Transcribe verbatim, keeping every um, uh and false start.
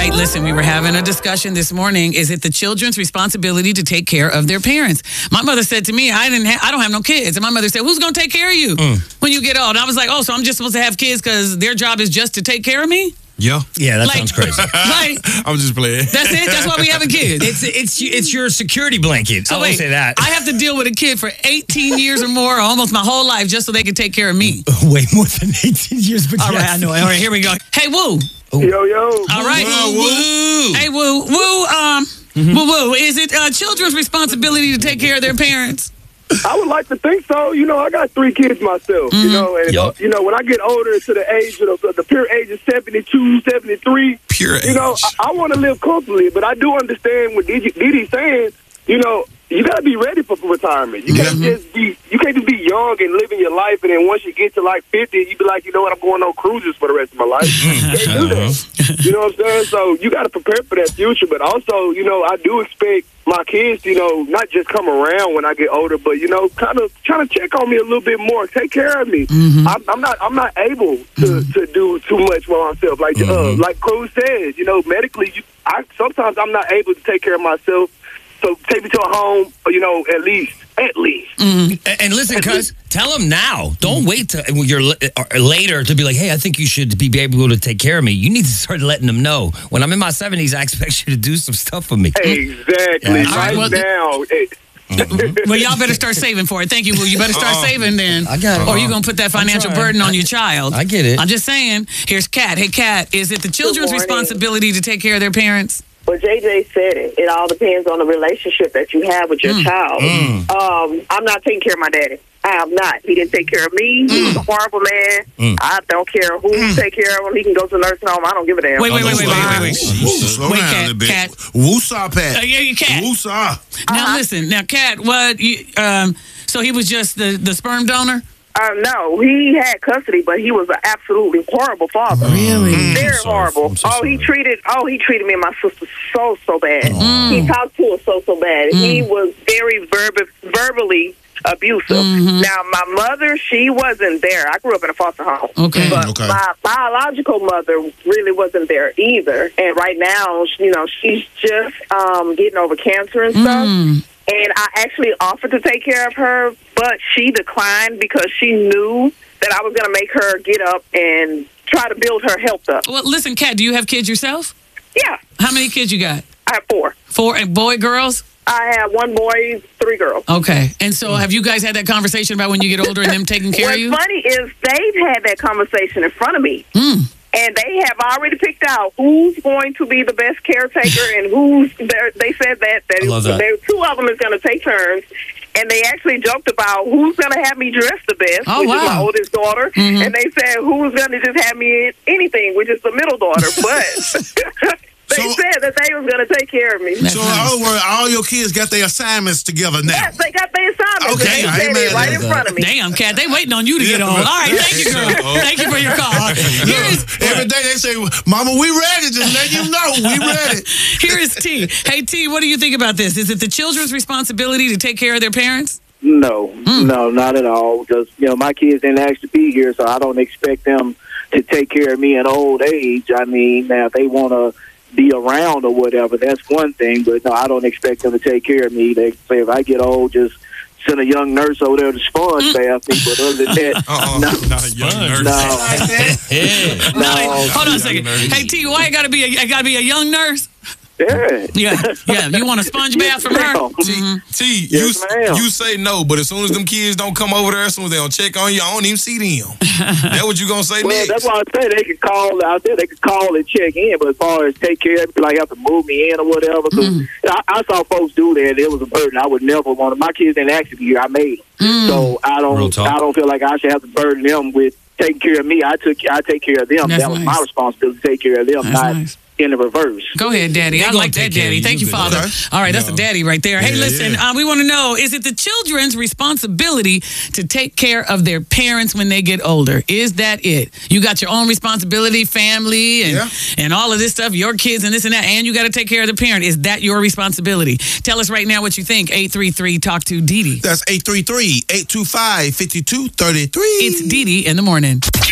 right, listen, we were having a discussion this morning. Is it the children's responsibility to take care of their parents? My mother said to me, I didn't ha- I don't have no kids. And my mother said, who's going to take care of you mm. when you get old? And I was like, oh, so I'm just supposed to have kids because their job is just to take care of me? Yeah. Yeah, that like, sounds crazy. Like, I'm just playing. That's it? That's why we having kids? It's it's it's your security blanket. So I will wait, say that. I have to deal with a kid for eighteen years or more, or almost my whole life, just so they can take care of me. Way more than eighteen years, but All yes. right, I know. All right, here we go. Hey, Woo. Yo, yo. All right. Woo, woo. Hey, Woo. Woo, um, mm-hmm. Woo, Woo. Is it uh, children's responsibility to take care of their parents? I would like to think so. You know, I got three kids myself, mm-hmm. you know, and, yep. you know, when I get older to the age of the, the pure age of seventy-two, seventy-three, pure age. You know, I, I want to live comfortably, but I do understand what Diddy's saying, you know, you got to be ready for retirement. You can't yeah. just be, you can't just be young and living your life, and then once you get to like fifty, you be like, you know what, I'm going on cruises for the rest of my life. You can't do that. You know what I'm saying? So you got to prepare for that future, but also, you know, I do expect my kids, you know, not just come around when I get older, but, you know, kind of trying to check on me a little bit more, take care of me. Mm-hmm. I'm, I'm not, I'm not able to, mm-hmm. to do too much for myself. Like, mm-hmm. uh, like Cruz said, you know, medically, you, I sometimes I'm not able to take care of myself. So take me to a home, you know, at least, at least. Mm-hmm. And, and listen, cuz, tell them now. Don't wait till you're later to be like, hey, I think you should be able to take care of me. You need to start letting them know. When I'm in my seventies, I expect you to do some stuff for me. Exactly. Yeah. Right well, now. It, well, y'all better start saving for it. Thank you, Will. You better start Uh-oh. saving then. I got it. Or you're going to put that financial burden on your child. I get it. I'm just saying. Here's Kat. Hey, Kat, is it the children's morning. responsibility to take care of their parents? Well, J J said it. It all depends on the relationship that you have with your Mm. child. Mm. Um, I'm not taking care of my daddy. I am not. He didn't take care of me. Mm. He was a horrible man. Mm. I don't care who mm. take care of him. He can go to the nursing home. I don't give a damn. Wait, wait, wait, wait, wait, wait, wait. Slow Wait, down Kat, a bit. Kat. Woosah, Pat. Uh, yeah, you Kat. Woosah. Now, listen. Now, Kat, what, you, um, so he was just the, the sperm donor? Uh, no, he had custody, but he was an absolutely horrible father. Really? Very sorry. horrible. I'm so oh, he sorry. treated. Oh, he treated me and my sister so so bad. Mm. He talked to us so so bad. Mm. He was very verb- verbally abusive. Mm-hmm. Now, my mother, she wasn't there. I grew up in a foster home. Okay. But Okay. my biological mother really wasn't there either. And right now, you know, she's just um, getting over cancer and stuff. Mm. And I actually offered to take care of her, but she declined because she knew that I was going to make her get up and try to build her health up. Well, listen, Kat, do you have kids yourself? Yeah, How many kids you got? I have four. Four, and boy, girls? I have one boy, three girls. Okay. And so have you guys had that conversation about when you get older and them taking care What's of you? funny is they've had that conversation in front of me. Mm. And they have already picked out who's going to be the best caretaker and who's there. They said that, that, I love that. there, two of them is going to take turns. And they actually joked about who's going to have me dress the best, Oh, which wow. is my oldest daughter. Mhm. And they said who's going to just have me in anything, which is the middle daughter. But they So- said that they was going to take care of me. That's So, in nice. other words, all your kids got their assignments together now. Yes, they got their assignments. Okay, and I they ain't said it mad right at in that. front of me. Damn, Kat, they waiting on you to get Yeah, on. All but- right, thank you, girl. Thank you for your call. Here is, Every day they say, Mama, we ready. Just let you know, we ready. here is T. Hey, T, what do you think about this? Is it the children's responsibility to take care of their parents? No, no, not at all. Because, you know, my kids didn't actually be here, so I don't expect them to take care of me in old age. I mean, now, if they want to be around or whatever, that's one thing. But, no, I don't expect them to take care of me. They say if I get old, just send a young nurse over there to sponge bath me. But other than that, Uh-uh. no. Not a young nurse. No. Yeah. No. Hold on a second. Hey, T, why it got to be a, it got to be a young nurse? Yeah. Yeah, yeah. You want a sponge bath from her? ma'am. Mhm. T, Yes, you, ma'am. you say no, but as soon as them kids don't come over there, as soon as they don't check on you, I don't even see them. That what you gonna say Well, next? that's why I say they could call out there. They could call and check in, but as far as take care of me, like have to move me in or whatever, because Mm. I, I saw folks do that. It was a burden. I would never want to. My kids didn't actually be here. I made them, Mm. so I Real don't. talk. I don't feel like I should have to burden them with taking care of me. I took. I take care of them. That's that was nice. my responsibility to take care of them, That's not nice. in the reverse. Go ahead, Daddy. They I gonna like that, take care of Daddy. you. Thank you, You good. Father. Okay. All right, that's No. a daddy right there. Hey, Yeah, listen, yeah. uh, we want to know, is it the children's responsibility to take care of their parents when they get older? Is that it? You got your own responsibility, family, and, Yeah. and all of this stuff, your kids and this and that, and you got to take care of the parent. Is that your responsibility? Tell us right now what you think. eight three three, talk to Dee Dee. That's eight three three, eight two five, five two three three. It's Dee Dee in the morning.